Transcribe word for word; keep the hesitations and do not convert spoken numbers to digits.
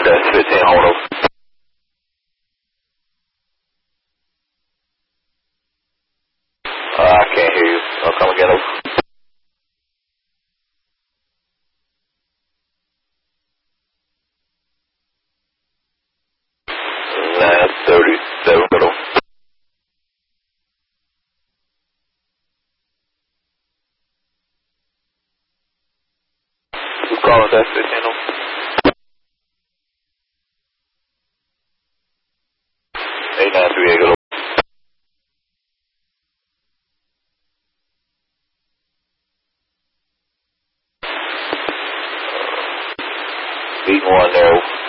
That's fifteen, hold up. Uh, I can't hear you. I'll come again. Over. nine thirty-seven, hold on. Who's calling that fifteen? eight nine three eight, hold on. Beat one there.